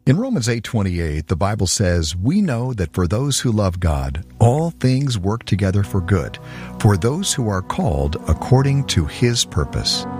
In Romans 8:28, the Bible says, "We know that for those who love God, all things work together for good, for those who are called according to His purpose."